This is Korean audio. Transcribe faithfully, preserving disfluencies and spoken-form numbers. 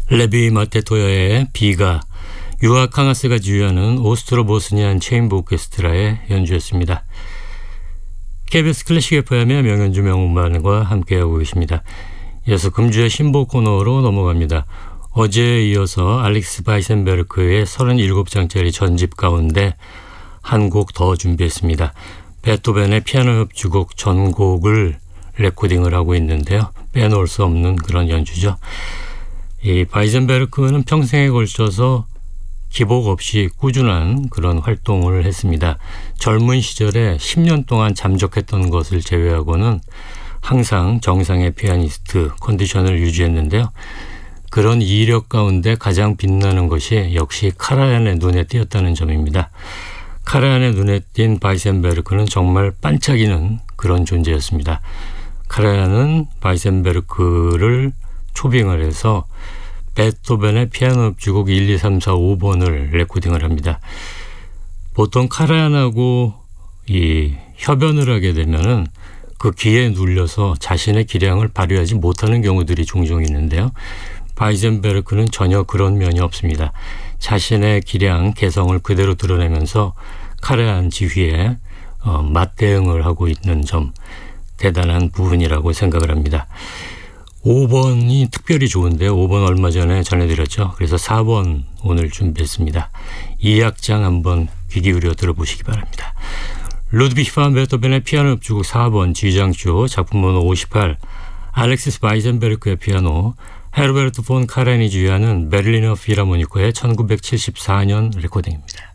레비 마테토야의 비가, 유아 캉하스가 지휘하는 오스트로 보스니안 체인부 오케스트라의 연주였습니다. 케이비에스 클래식 에프엠의 명연주 명음반과 함께하고 계십니다. 이어서 금주의 신보 코너로 넘어갑니다. 어제에 이어서 알릭스 바이센베르크의 서른일곱 장짜리 전집 가운데 한 곡 더 준비했습니다. 베토벤의 피아노 협주곡 전곡을 레코딩을 하고 있는데요. 빼놓을 수 없는 그런 연주죠. 이 바이센베르크는 평생에 걸쳐서 기복 없이 꾸준한 그런 활동을 했습니다. 젊은 시절에 십 년 동안 잠적했던 것을 제외하고는 항상 정상의 피아니스트 컨디션을 유지했는데요. 그런 이력 가운데 가장 빛나는 것이 역시 카라얀의 눈에 띄었다는 점입니다. 카라얀의 눈에 띈 바이센베르크는 정말 반짝이는 그런 존재였습니다. 카라얀은 바이센베르크를 초빙을 해서 베토벤의 피아노 협주곡 일, 이, 삼, 사, 오 번을 레코딩을 합니다. 보통 카라얀하고 이 협연을 하게 되면은 그 기에 눌려서 자신의 기량을 발휘하지 못하는 경우들이 종종 있는데요. 바이센베르크는 전혀 그런 면이 없습니다. 자신의 기량, 개성을 그대로 드러내면서 카라얀 지휘에 어, 맞대응을 하고 있는 점, 대단한 부분이라고 생각을 합니다. 오 번이 특별히 좋은데요. 오 번 얼마 전에 전해드렸죠. 그래서 사 번 오늘 준비했습니다. 이 악장 한번 귀 기울여 들어보시기 바랍니다. 루드비히 van 베토벤의 피아노 협주곡 사 번 G장조, 작품 번호 오십팔, 알렉시스 바이센베르크의 피아노, 헤르베르트 폰 카라얀이 지휘하는 베를리너 필하모니커의 천구백칠십사 년 레코딩입니다.